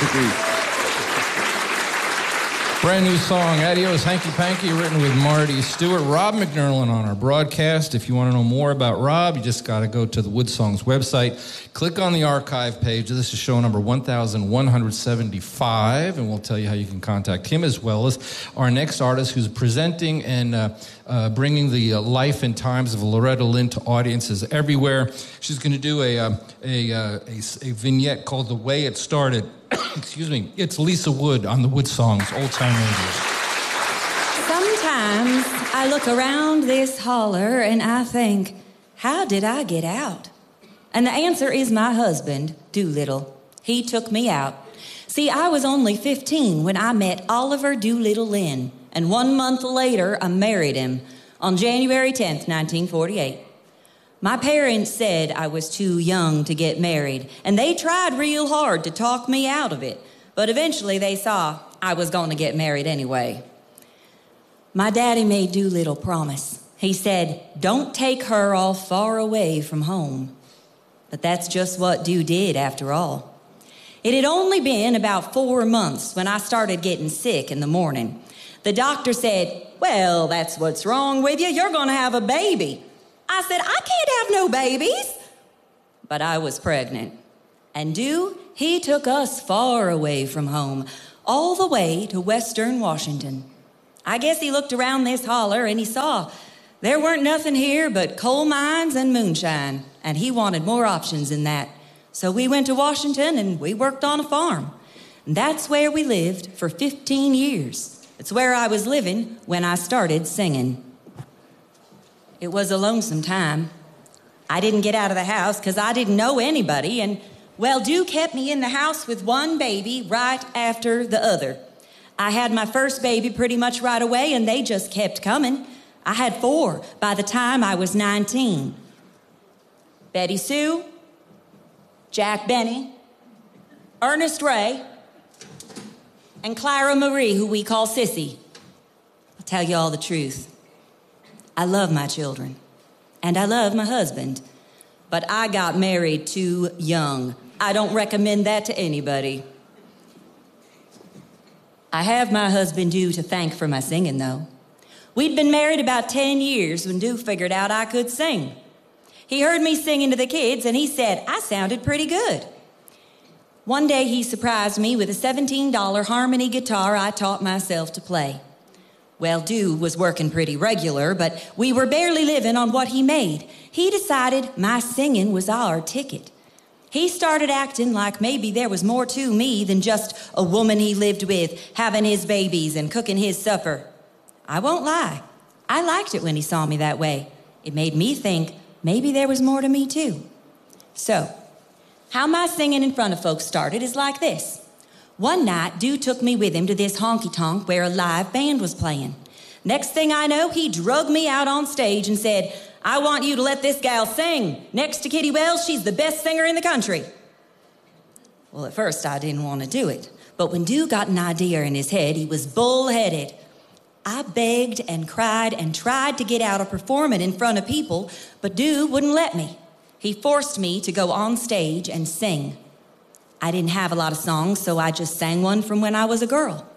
Brand new song, Adios Hanky Panky, written with Marty Stewart. Rob McNerlin on our broadcast. If you want to know more about Rob, you just got to go to the Wood Songs website. Click on the archive page. This is show number 1175, and we'll tell you how you can contact him, as well as our next artist who's presenting and bringing the life and times of Loretta Lynn to audiences everywhere. She's going to do a vignette called The Way It Started. Excuse me. It's Lisa Wood on the Wood Songs, Old Time Radio. Sometimes I look around this holler and I think, how did I get out? And the answer is my husband, Doolittle. He took me out. See, I was only 15 when I met Oliver Doolittle Lynn, and 1 month later I married him on January 10th, 1948. My parents said I was too young to get married, and they tried real hard to talk me out of it, but eventually they saw I was going to get married anyway. My daddy made Doolittle promise. He said, don't take her all far away from home. But that's just what Doo did after all. It had only been about 4 months when I started getting sick in the morning. The doctor said, well, that's what's wrong with you. You're going to have a baby. I said, I can't have no babies. But I was pregnant. And Doo, he took us far away from home, all the way to Western Washington. I guess he looked around this holler and he saw there weren't nothing here but coal mines and moonshine, and he wanted more options than that. So we went to Washington and we worked on a farm. And that's where we lived for 15 years. It's where I was living when I started singing. It was a lonesome time. I didn't get out of the house because I didn't know anybody, and, well, Doo kept me in the house with one baby right after the other. I had my first baby pretty much right away, and they just kept coming. I had 4 by the time I was 19. Betty Sue, Jack Benny, Ernest Ray, and Clara Marie, who we call Sissy. I'll tell you all the truth. I love my children, and I love my husband, but I got married too young. I don't recommend that to anybody. I have my husband Doo to thank for my singing, though. We'd been married about 10 years when Doo figured out I could sing. He heard me singing to the kids, and he said I sounded pretty good. One day he surprised me with a $17 harmony guitar I taught myself to play. Well, Doo was working pretty regular, but we were barely living on what he made. He decided my singing was our ticket. He started acting like maybe there was more to me than just a woman he lived with, having his babies and cooking his supper. I won't lie. I liked it when he saw me that way. It made me think maybe there was more to me, too. So, how my singing in front of folks started is like this. One night, Doo took me with him to this honky-tonk where a live band was playing. Next thing I know, he drugged me out on stage and said, I want you to let this gal sing. Next to Kitty Wells, she's the best singer in the country. Well, at first, I didn't want to do it. But when Doo got an idea in his head, he was bull-headed. I begged and cried and tried to get out of performing in front of people, but Doo wouldn't let me. He forced me to go on stage and sing. I didn't have a lot of songs, so I just sang one from when I was a girl.